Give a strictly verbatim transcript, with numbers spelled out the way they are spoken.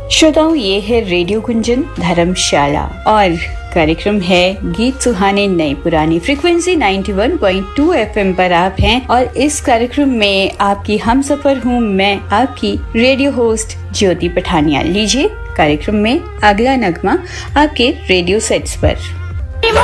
श्रोताओं, ये है रेडियो गुंजन धर्मशाला और कार्यक्रम है गीत सुहाने नए पुराने। फ्रीक्वेंसी इक्यानवे पॉइंट दो एफएम पर आप हैं और इस कार्यक्रम में आपकी हमसफर हूँ मैं, आपकी रेडियो होस्ट ज्योति पठानिया। लीजिए कार्यक्रम में अगला नगमा आपके रेडियो सेट्स पर।